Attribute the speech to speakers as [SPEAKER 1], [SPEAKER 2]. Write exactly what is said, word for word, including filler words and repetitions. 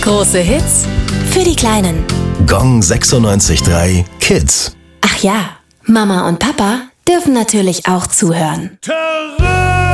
[SPEAKER 1] Große Hits für die Kleinen.
[SPEAKER 2] Gong sechsundneunzig Komma drei Kids.
[SPEAKER 1] Ach ja, Mama und Papa dürfen natürlich auch zuhören.
[SPEAKER 3] Terrain!